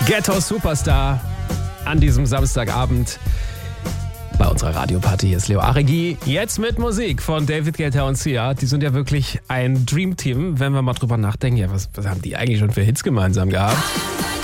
Ghetto Superstar an diesem Samstagabend bei unserer Radioparty. Hier ist Leo Aregi. Jetzt mit Musik von David Guetta und Sia. Die sind ja wirklich ein Dreamteam, wenn wir mal drüber nachdenken. Ja, was haben die eigentlich schon für Hits gemeinsam gehabt?